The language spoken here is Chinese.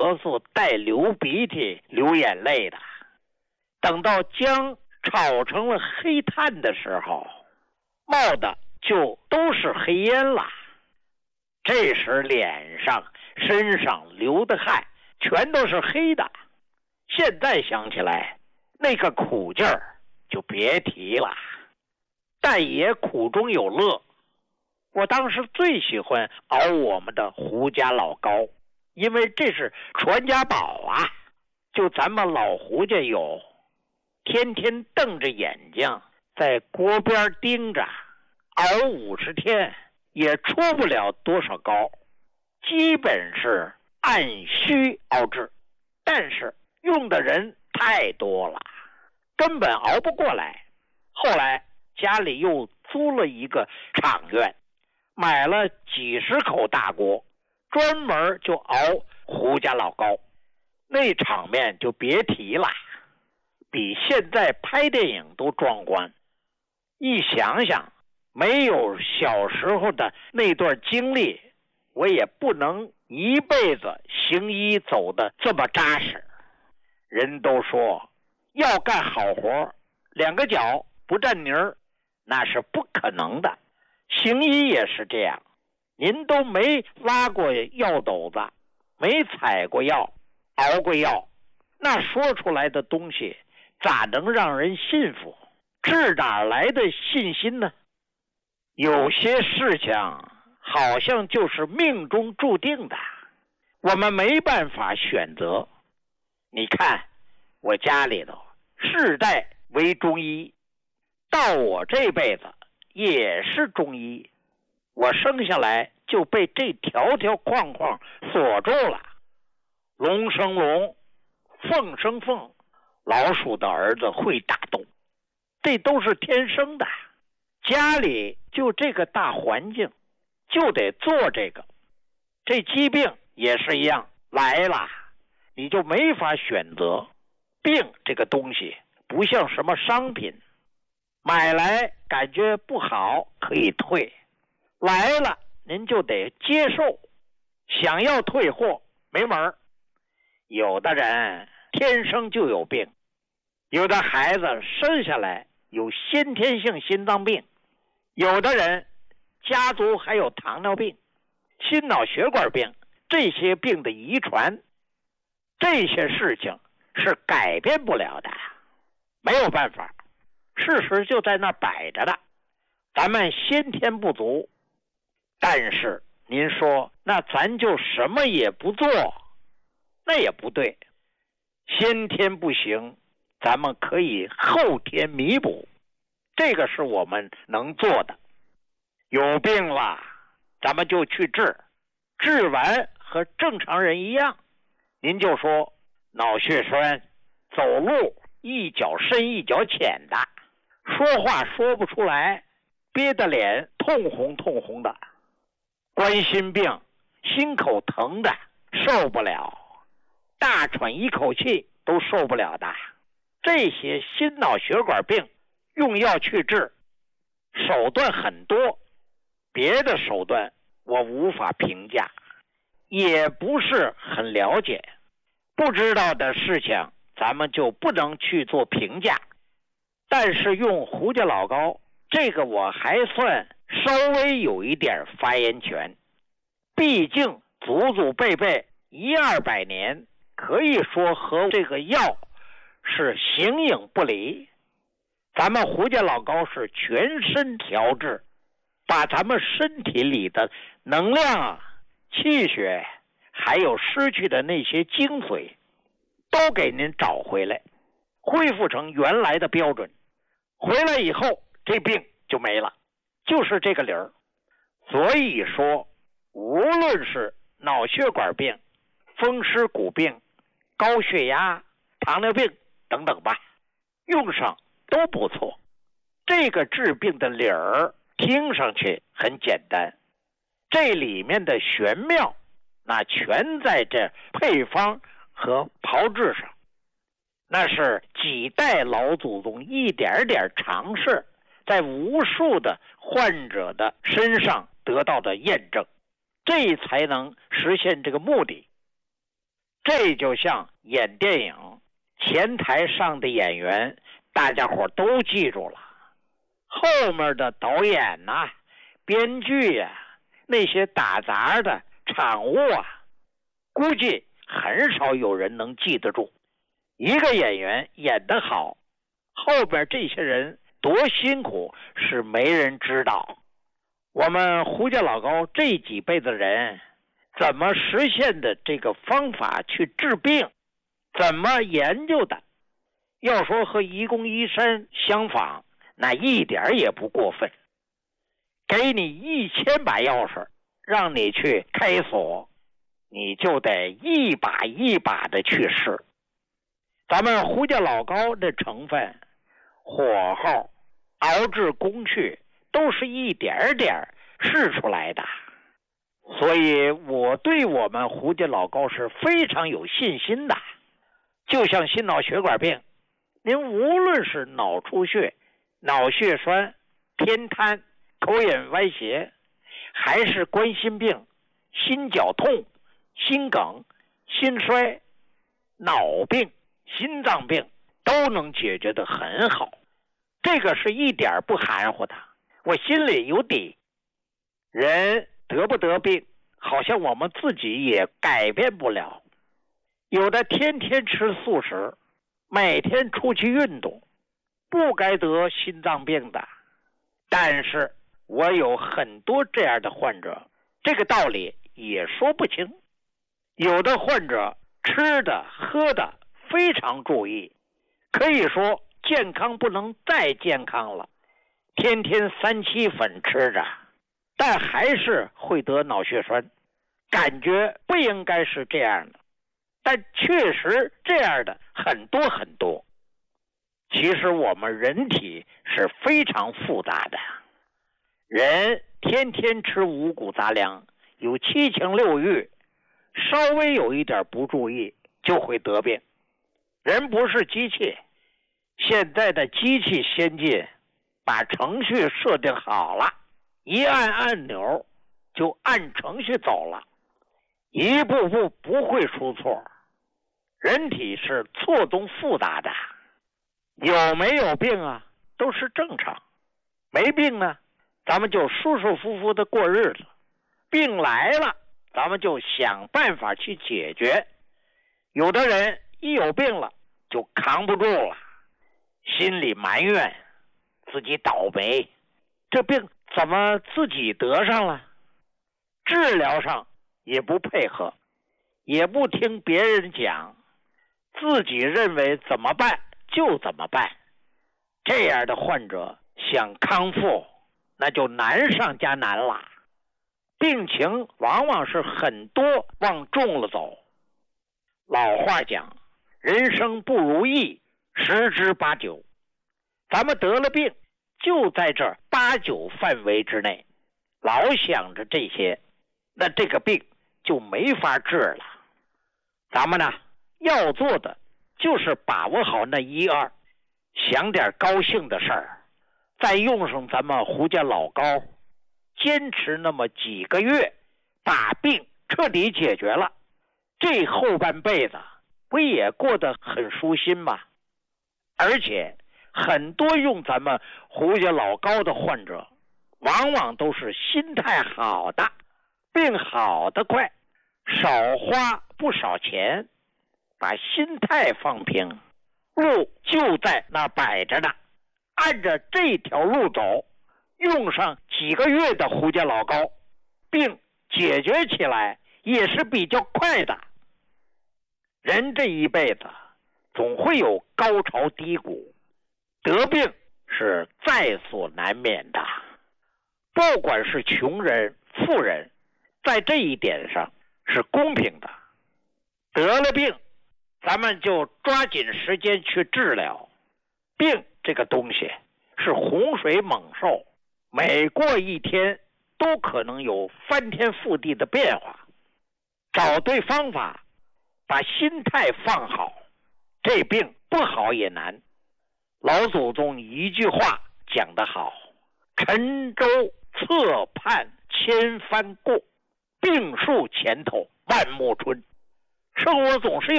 咳嗽、带流鼻涕、流眼泪的。等到姜炒成了黑炭的时候，冒的就都是黑烟了。这时脸上、身上流的汗全都是黑的。现在想起来，那个苦劲儿就别提了。但也苦中有乐。我当时最喜欢熬我们的胡家老高，因为这是传家宝啊。就咱们老胡家有，天天瞪着眼睛在锅边盯着，熬50天也出不了多少高，基本是按需熬制，但是用的人太多了，根本熬不过来。后来家里又租了一个厂院，买了几十口大锅，专门就熬胡家老高，那场面就别提了，比现在拍电影都壮观。一想想，没有小时候的那段经历，我也不能一辈子行医走得这么扎实。人都说要干好活，2个脚不沾泥儿，那是不可能的。行医也是这样，您都没拉过药斗子，没采过药，熬过药，那说出来的东西咋能让人信服？这哪来的信心呢？有些事情好像就是命中注定的，我们没办法选择。你看我家里头世代为中医，到我这辈子也是中医，我生下来就被这条条框框锁住了。龙生龙，凤生凤，老鼠的儿子会打洞，这都是天生的。家里就这个大环境，就得做这个。这疾病也是一样，来了你就没法选择。病这个东西不像什么商品，买来感觉不好可以退，来了您就得接受，想要退货没门。有的人天生就有病，有的孩子生下来有先天性心脏病，有的人家族还有糖尿病、心脑血管病，这些病的遗传，这些事情是改变不了的，没有办法，事实就在那摆着的。咱们先天不足，但是您说那咱就什么也不做，那也不对。先天不行，咱们可以后天弥补，这个是我们能做的。有病了咱们就去治，治完和正常人一样。您就说脑血栓，走路一脚深一脚浅的，说话说不出来，憋得脸通红通红的，冠心病，心口疼的受不了，大喘一口气都受不了的，这些心脑血管病用药去治，手段很多，别的手段我无法评价，也不是很了解，不知道的事情咱们就不能去做评价。但是用胡家老高这个我还算稍微有一点发言权，毕竟祖祖辈辈100-200年，可以说和这个药是形影不离。咱们胡家老高是全身调治，把咱们身体里的能量、气血还有失去的那些精髓都给您找回来，恢复成原来的标准。回来以后这病就没了，就是这个理儿。所以说无论是脑血管病、风湿骨病、高血压、糖尿病等等吧，用上都不错。这个治病的理儿听上去很简单，这里面的玄妙那全在这配方和炮制上，那是几代老祖宗一点点尝试，在无数的患者的身上得到的验证，这才能实现这个目的。 这就像演电影，前台上的演员大家伙都记住了，后面的导演呐、编剧呀、那些打杂的场务啊，估计很少有人能记得住。一个演员演得好，后边这些人多辛苦是没人知道。我们胡家老高这几辈子人怎么实现的这个方法去治病，怎么研究的，要说和愚公移山相仿，那一点也不过分。给你1000把钥匙，让你去开锁，你就得一把一把的去试。咱们胡家老高的成分、火候、熬制工序都是一点点试出来的，所以我对我们胡家老高是非常有信心的。就像心脑血管病，您无论是脑出血、脑血栓、偏瘫、口眼歪斜，还是冠心病、心绞痛、心梗、心衰、脑病、心脏病，都能解决得很好。这个是一点不含糊的，我心里有底。人得不得病，好像我们自己也改变不了。有的天天吃素食，每天出去运动，不该得心脏病的。但是我有很多这样的患者，这个道理也说不清。有的患者吃的喝的非常注意，可以说健康不能再健康了，天天3七粉吃着，但还是会得脑血栓。感觉不应该是这样的，但确实这样的很多很多。其实我们人体是非常复杂的，人天天吃五谷杂粮，有7情6欲，稍微有一点不注意就会得病。人不是机器，现在的机器先进，把程序设定好了，一按按钮就按程序走了，一步步不会出错。人体是错综复杂的，有没有病啊都是正常，没病呢咱们就舒舒服服的过日子，病来了咱们就想办法去解决。有的人一有病了就扛不住了，心里埋怨自己倒霉，这病怎么自己得上了？治疗上也不配合，也不听别人讲，自己认为怎么办就怎么办。这样的患者想康复那就难上加难了，病情往往是很多往重了走。老话讲，人生不如意十之八九，咱们得了病就在这8、9范围之内，老想着这些，那这个病就没法治了。咱们呢要做的就是把握好那1、2，想点高兴的事儿，再用上咱们胡家老高，坚持那么几个月，把病彻底解决了，这后半辈子不也过得很舒心吗？而且很多用咱们胡家老高的患者，往往都是心态好的，病好得快，少花不少钱，把心态放平，路就在那摆着呢，按着这条路走，用上几个月的胡家老高，病解决起来也是比较快的。人这一辈子总会有高潮低谷，得病是在所难免的。不管是穷人富人，在这一点上是公平的。得了病咱们就抓紧时间去治疗。病这个东西是洪水猛兽，每过一天都可能有翻天覆地的变化。找对方法，把心态放好，这病不好也难。老祖宗一句话讲得好，沉舟侧畔千帆过，病树前头万木春。 生活总是